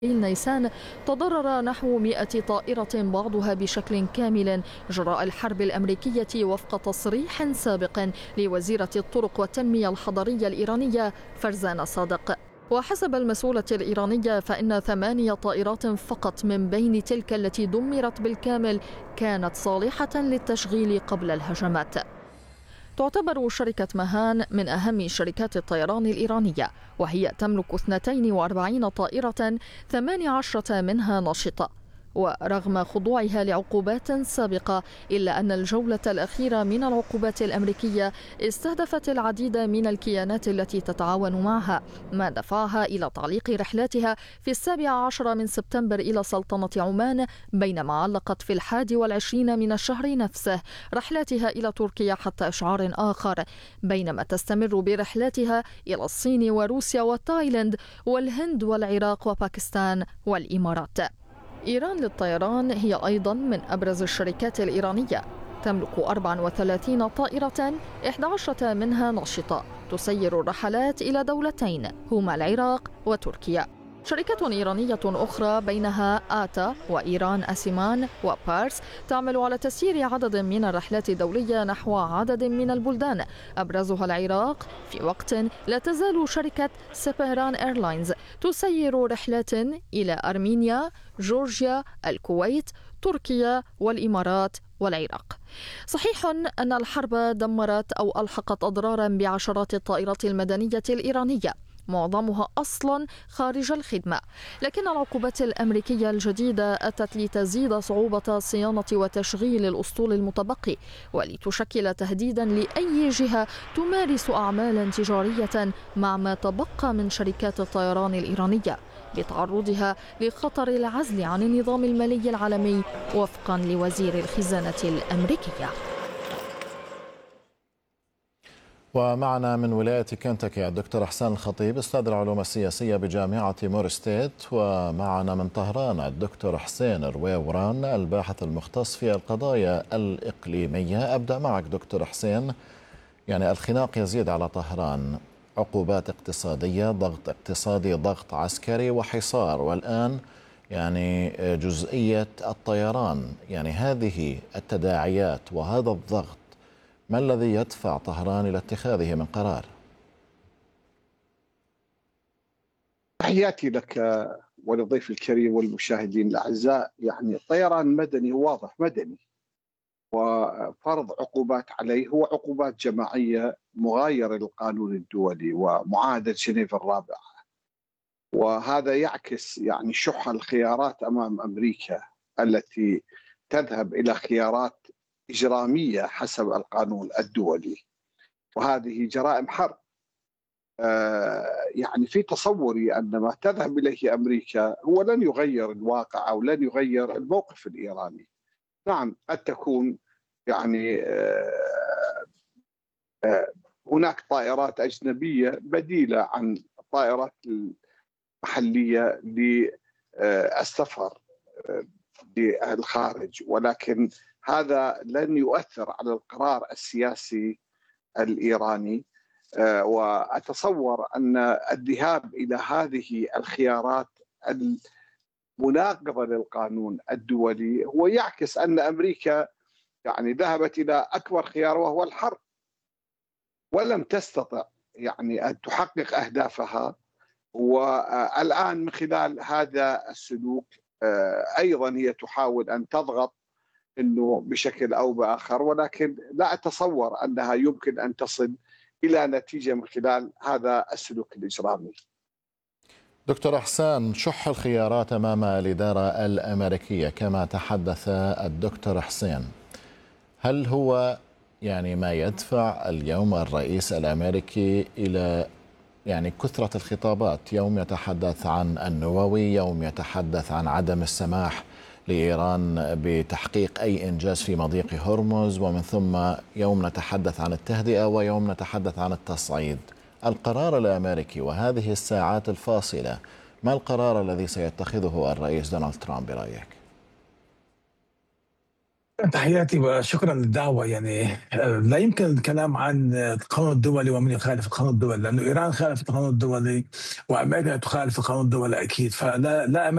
نيسان تضرر نحو 100 طائرة بعضها بشكل كامل جراء الحرب الأمريكية وفق تصريح سابق لوزيرة الطرق والتنمية الحضرية الإيرانية فرزان صادق. وحسب المسؤولة الإيرانية فإن 8 طائرات فقط من بين تلك التي دمرت بالكامل كانت صالحة للتشغيل قبل الهجمات. تعتبر شركة مهان من أهم شركات الطيران الإيرانية، وهي تملك 42 طائرة 18 منها نشطة. ورغم خضوعها لعقوبات سابقة إلا أن الجولة الأخيرة من العقوبات الأمريكية استهدفت العديد من الكيانات التي تتعاون معها، ما دفعها إلى تعليق رحلاتها في 17 من سبتمبر إلى سلطنة عمان، بينما علقت في 21 من الشهر نفسه رحلاتها إلى تركيا حتى إشعار آخر، بينما تستمر برحلاتها إلى الصين وروسيا وتايلاند والهند والعراق وباكستان والإمارات. إيران للطيران هي أيضا من أبرز الشركات الإيرانية، تملك 34 طائرة 11 منها نشطة تسير الرحلات إلى دولتين هما العراق وتركيا. شركات إيرانية أخرى بينها آتا وإيران أسيمان وبارس تعمل على تسيير عدد من الرحلات دولية نحو عدد من البلدان أبرزها العراق، في وقت لا تزال شركة سبيران إيرلاينز تسير رحلات إلى أرمينيا، جورجيا، الكويت، تركيا والإمارات والعراق. صحيح أن الحرب دمرت أو ألحقت أضرارا بعشرات الطائرات المدنية الإيرانية، معظمها أصلا خارج الخدمة، لكن العقوبات الأمريكية الجديدة أتت لتزيد صعوبة صيانة وتشغيل الأسطول المتبقي، ولتشكل تهديدا لأي جهة تمارس أعمالا تجارية مع ما تبقى من شركات الطيران الإيرانية، بتعرضها لخطر العزل عن النظام المالي العالمي وفقا لوزير الخزانة الأمريكية. ومعنا من ولاية كنتاكي الدكتور إحسان الخطيب أستاذ العلوم السياسية بجامعة مور ستيت، ومعنا من طهران الدكتور حسين رويوران الباحث المختص في القضايا الإقليمية. أبدأ معك دكتور حسين، يعني الخناق يزيد على طهران، عقوبات اقتصادية، ضغط اقتصادي، ضغط عسكري وحصار، والآن يعني جزئية الطيران. يعني هذه التداعيات وهذا الضغط ما الذي يدفع طهران إلى اتخاذه من قرار؟ تحياتي لك وللضيف الكريم والمشاهدين الأعزاء. يعني الطيران مدني واضح مدني، وفرض عقوبات عليه هو عقوبات جماعية مغايرة للقانون الدولي ومعاهدة جنيف الرابعة، وهذا يعكس يعني شح الخيارات أمام أمريكا التي تذهب إلى خيارات إجرامية حسب القانون الدولي، وهذه جرائم حرب. يعني في تصوري أن ما تذهب إليه أمريكا هو لن يغير الواقع أو لن يغير الموقف الإيراني. نعم قد تكون يعني هناك طائرات أجنبية بديلة عن الطائرات المحلية للسفر للخارج، ولكن هذا لن يؤثر على القرار السياسي الإيراني. وأتصور أن الذهاب إلى هذه الخيارات المناقضة للقانون الدولي هو يعكس أن أمريكا يعني ذهبت إلى أكبر خيار وهو الحرب، ولم تستطع يعني أن تحقق أهدافها، والآن من خلال هذا السلوك أيضا هي تحاول أن تضغط انه بشكل او باخر، ولكن لا اتصور انها يمكن ان تصل الى نتيجه من خلال هذا السلوك الاجرامي. دكتور إحسان، شح الخيارات امام الاداره الامريكيه كما تحدث الدكتور حسين، هل هو يعني ما يدفع اليوم الرئيس الامريكي الى يعني كثره الخطابات؟ يوم يتحدث عن النووي، يوم يتحدث عن عدم السماح لإيران بتحقيق أي إنجاز في مضيق هرمز، ومن ثم يوم نتحدث عن التهدئة ويوم نتحدث عن التصعيد. القرار الأمريكي وهذه الساعات الفاصلة، ما القرار الذي سيتخذه الرئيس دونالد ترامب برأيك؟ تحياتي وشكرا للدعوة. يعني لا يمكن الكلام عن القانون الدولي ومن يخالف القانون الدولي، لأنه إيران خالفت القانون الدولي وأمريكا تخالف القانون الدولي أكيد، فلا